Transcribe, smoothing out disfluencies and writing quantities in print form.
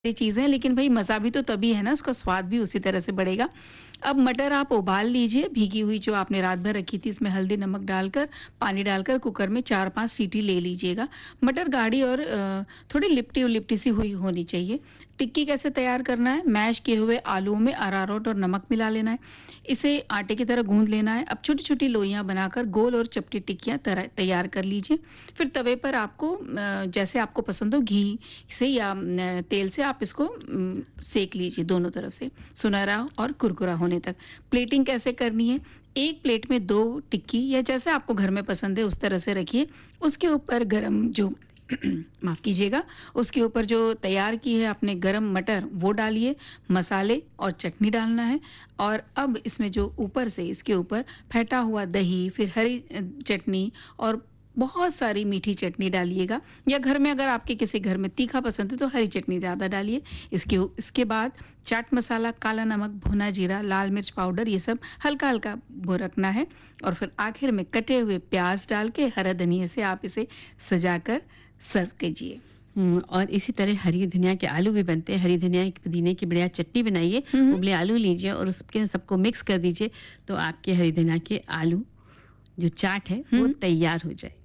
सारी चीज़ें, लेकिन भई मज़ा भी तो तभी है ना, उसका स्वाद भी उसी तरह से बढ़ेगा। अब मटर आप उबाल लीजिए, भीगी हुई जो आपने रात भर रखी थी, इसमें हल्दी, नमक डालकर, पानी डालकर कुकर में 4-5 सीटी ले लीजिएगा। मटर गाढ़ी और थोड़ी लिपटी-लिपटी सी हुई होनी चाहिए। टिक्की कैसे तैयार करना है? मैश किए हुए आलूओं में अरारोट और नमक मिला लेना है। इसे आटे की तरह गूँध लेना है। अब छोटी-छोटी लोइयाँ बनाकर गोल और चपटी टिक्कियाँ तैयार कर लीजिए। फिर तवे पर आपको जैसे आपको पसंद हो, घी से या तेल से आप इसको सेक लीजिए दोनों तरफ से, सुनहरा और कुरकुरा होने तक। प्लेटिंग कैसे करनी है? एक प्लेट में 2 टिक्की या जैसे आपको घर में पसंद है उस तरह से रखिए। उसके ऊपर गरम जो माफ़ कीजिएगा, उसके ऊपर जो तैयार की है आपने गरम मटर वो डालिए, मसाले और चटनी डालना है। और अब इसमें जो ऊपर से इसके ऊपर फेंटा हुआ दही, फिर हरी चटनी और बहुत सारी मीठी चटनी डालिएगा, या घर में अगर आपके किसी घर में तीखा पसंद है तो हरी चटनी ज़्यादा डालिए। इसके बाद चाट मसाला, काला नमक, भुना जीरा, लाल मिर्च पाउडर, ये सब हल्का-हल्का रखना है। और फिर आखिर में कटे हुए प्याज डाल के हरा धनिया से आप इसे सजाकर सर्व कीजिए। और इसी तरह हरी धनिया के आलू भी बनते हैं। हरी धनिया की पुदीने की बढ़िया चटनी बनाइए, उबले आलू लीजिए और उसके सबको मिक्स कर दीजिए, तो आपके हरी धनिया के आलू जो चाट है वो तैयार हो जाए।